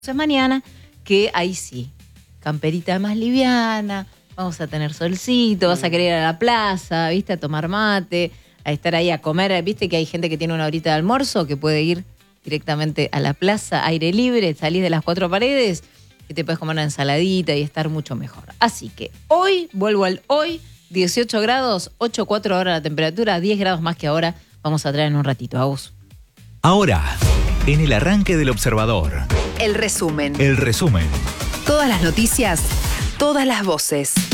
Entonces mañana, que ahí sí, camperita más liviana, vamos a tener solcito, vas a querer ir a la plaza, ¿viste? A tomar mate, a estar ahí a comer. ¿Viste que hay gente que tiene una horita de almuerzo que puede ir directamente a la plaza, aire libre, salís de las cuatro paredes y te puedes comer una ensaladita y estar mucho mejor? Así que hoy, vuelvo al hoy, 18 grados, 8,4 ahora la temperatura, 10 grados más que ahora. Vamos a traer en un ratito, a vos. Ahora, en el arranque del Observador. El resumen. El resumen. Todas las noticias, todas las voces.